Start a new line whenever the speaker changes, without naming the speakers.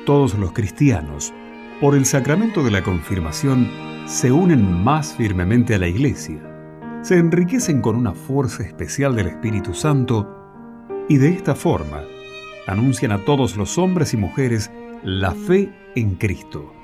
Todos los cristianos, por el sacramento de la confirmación, se unen más firmemente a la Iglesia, se enriquecen con una fuerza especial del Espíritu Santo y de esta forma anuncian a todos los hombres y mujeres la fe en Cristo.